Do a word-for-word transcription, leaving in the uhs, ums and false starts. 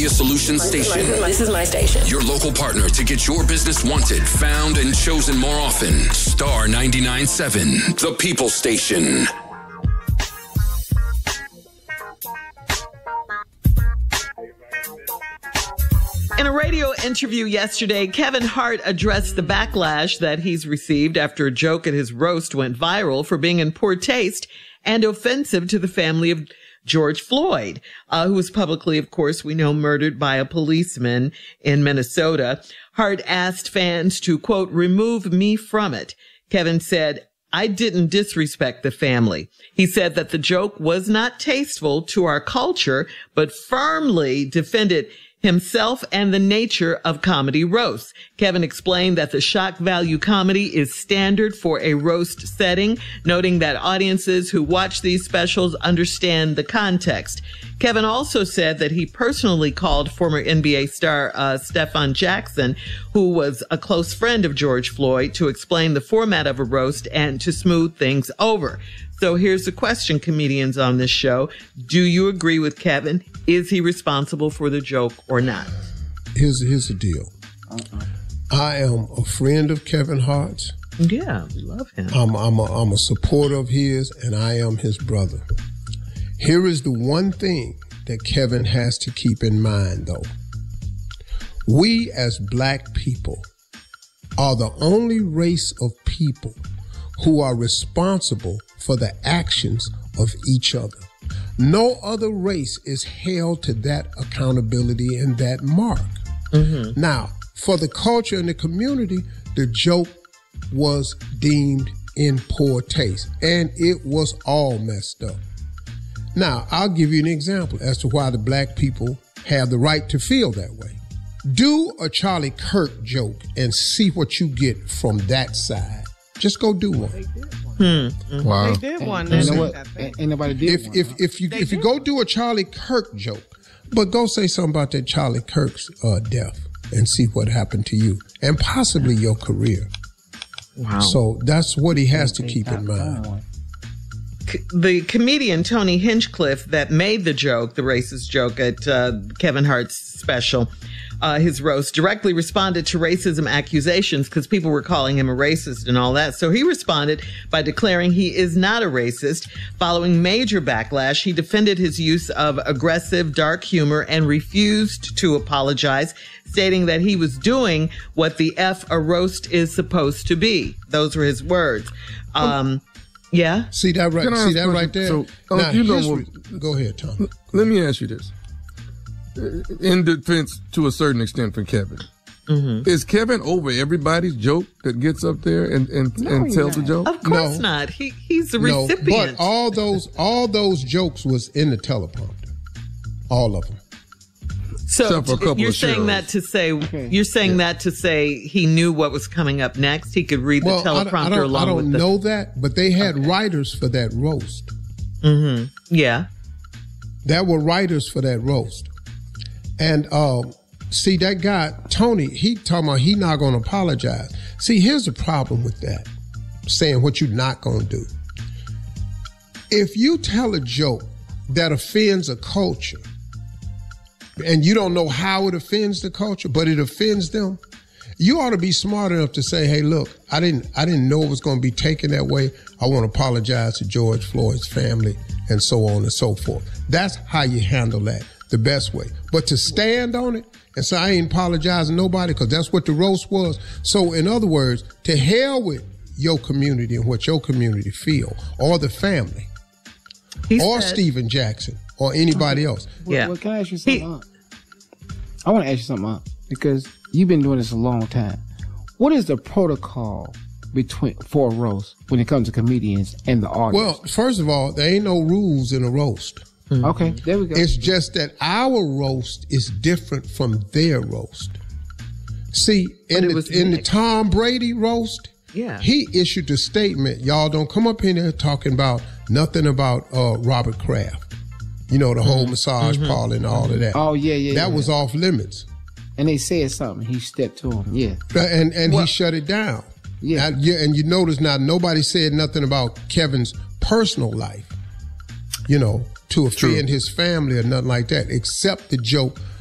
Media Solutions station. This is my station. Your local partner to get your business wanted, found, and chosen more often. Star ninety-nine point seven, the People Station. In a radio interview yesterday, Kevin Hart addressed the backlash that he's received after a joke at his roast went viral for being in poor taste and offensive to the family of George Floyd, uh, who was publicly, of course, we know, murdered by a policeman in Minnesota. Hart asked fans to, quote, remove me from it. Kevin said, I didn't disrespect the family. He said that the joke was not tasteful to our culture, but firmly defended himself and the nature of comedy roasts. Kevin explained that the shock value comedy is standard for a roast setting, noting that audiences who watch these specials understand the context. Kevin also said that he personally called former N B A star uh, Stephon Jackson, who was a close friend of George Floyd, to explain the format of a roast and to smooth things over. So here's the question, comedians on this show. Do you agree with Kevin? Is he responsible for the joke or not? Here's, here's the deal. Uh-uh. I am a friend of Kevin Hart's. Yeah, we love him. I'm, I'm, a, I'm a supporter of his, and I am his brother. Here is the one thing that Kevin has to keep in mind, though. We as black people are the only race of people who are responsible for the actions of each other. No other race is held to that accountability and that mark. Mm-hmm. Now, for the culture and the community, the joke was deemed in poor taste, and it was all messed up. Now, I'll give you an example as to why the black people have the right to feel that way. Do a Charlie Kirk joke and see what you get from that side. Just go do one. They did one. Hmm. Wow. They did one. And, and what, ain't nobody did if, one. If, if, you, if you go do a Charlie Kirk joke, but go say something about that Charlie Kirk's uh, death and see what happened to you and possibly your career. Wow. So that's what he has to keep in mind. The comedian Tony Hinchcliffe that made the joke, the racist joke at uh, Kevin Hart's special, uh, his roast, directly responded to racism accusations because people were calling him a racist and all that. So he responded by declaring he is not a racist. Following major backlash, he defended his use of aggressive, dark humor and refused to apologize, stating that he was doing what the F a roast is supposed to be. Those were his words. Um, Yeah. See that right? See that right there? So, uh, now, you know history, what, go ahead, Tom. Let me ask you this. In defense, to a certain extent, for Kevin, mm-hmm. is Kevin over everybody's joke that gets up there and, and, no, and tells not. a joke? Of course no. not. He he's the no, recipient. But all those all those jokes was in the teleprompter, all of them. So you're of saying shows. that to say okay. you're saying yeah. that to say he knew what was coming up next. He could read well, the teleprompter I don't, I don't, along I don't with the. know that, but they had okay. writers for that roast. Mm-hmm. Yeah. There were writers for that roast, and uh, see that guy Tony. He talking about he not going to apologize. See, here's the problem with that: saying what you're not going to do. If you tell a joke that offends a culture, and you don't know how it offends the culture, but it offends them, you ought to be smart enough to say, hey, look, I didn't I didn't know it was going to be taken that way. I want to apologize to George Floyd's family and so on and so forth. That's how you handle that the best way. But to stand on it and say, I ain't apologizing to nobody because that's what the roast was. So in other words, to hell with your community and what your community feel, or the family, He or said, Stephen Jackson, or anybody else. Well, yeah. well, can I ask you something? He, up? I want to ask you something up because you've been doing this a long time. What is the protocol between for a roast when it comes to comedians and the audience? Well, first of all, there ain't no rules in a roast. Mm-hmm. Okay, there we go. It's just that our roast is different from their roast. See, in, the, in the Tom Brady roast, yeah. he issued a statement, y'all don't come up in here talking about nothing about uh, Robert Kraft. You know, the whole mm-hmm. massage mm-hmm. parlor and all of that. Oh, yeah, yeah, That yeah. was off limits. And they said something. He stepped to him, yeah. And and well, he shut it down. Yeah. Now, yeah. And you notice now, nobody said nothing about Kevin's personal life, you know, to offend True. his family or nothing like that, except the joke